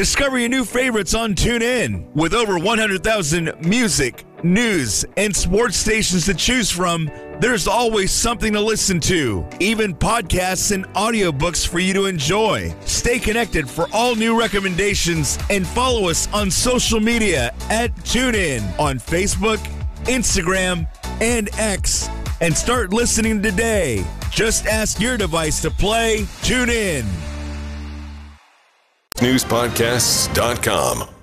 Discover your new favorites on TuneIn. With over 100,000 music, news, and sports stations to choose from, there's always something to listen to. Even podcasts and audiobooks for you to enjoy. Stay connected for all new recommendations and follow us on social media at TuneIn on Facebook, Instagram, and X. And start listening today. Just ask your device to play TuneIn. Newspodcasts.com.